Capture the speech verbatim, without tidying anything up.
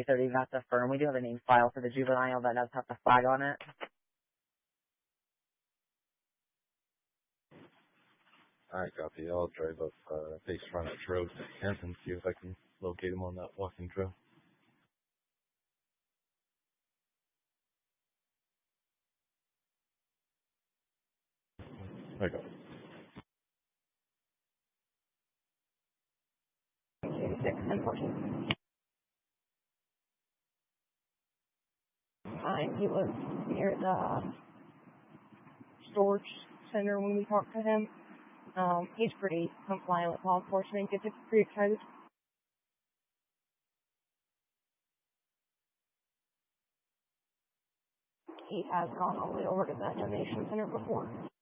thirty, that's a firm. We do have a name file for the juvenile that does have the flag on it. Alright, copy. I'll drive up uh, Base Frontage Road to Kent and see if I can locate him on that walking trail. I got it. eighty-six, unfortunately. Fine, he was near the storage center when we talked to him. Um, he's pretty compliant with law enforcement, gets pretty excited. He has gone all the way over to that donation center before.